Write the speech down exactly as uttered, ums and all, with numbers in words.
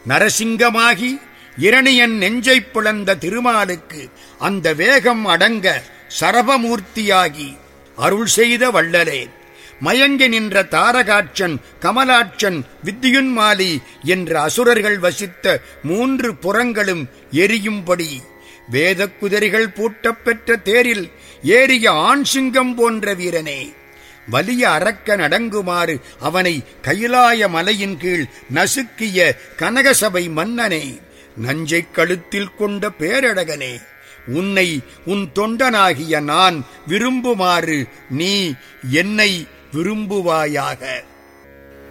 நரசிங்கமாகி இரணியன் நெஞ்சைப் பிளந்த திருமாலுக்கு அந்த வேகம் அடங்க சரபமூர்த்தியாகி அருள் செய்த வள்ளலே, மயங்கி நின்ற தாரகாட்சன் கமலாட்சன் வித்தியுன்மாலி என்ற அசுரர்கள் வசித்த மூன்று புறங்களும் எரியும்படி வேதக் குதிரைகள் பூட்டப் பெற்ற தேரில் ஏறிய ஆண் சிங்கம் போன்ற வீரனே, வலிய அரக்க நடங்குமாறு அவனை கைலாய மலையின் கீழ் நசுக்கிய கனகசபை மன்னனே, நஞ்சைக் கழுத்தில் கொண்ட பேரழகனே, உன்னை உன் தொண்டனாகிய நான் விரும்புமாறு நீ என்னை விரும்புவாயாக.